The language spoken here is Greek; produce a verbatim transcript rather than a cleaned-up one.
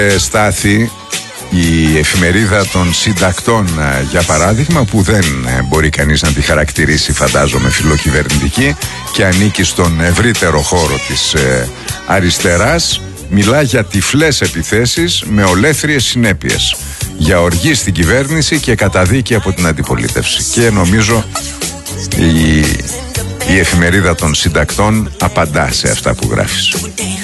Ε, Στάθη, η εφημερίδα των συντακτών, για παράδειγμα, που δεν μπορεί κανείς να τη χαρακτηρίσει, φαντάζομαι, φιλοκυβερνητική και ανήκει στον ευρύτερο χώρο της ε, αριστεράς, μιλά για τυφλές επιθέσεις με ολέθριες συνέπειες, για οργή στην κυβέρνηση και καταδίκη από την αντιπολίτευση. Και νομίζω η, η εφημερίδα των συντακτών απαντά σε αυτά που γράφεις.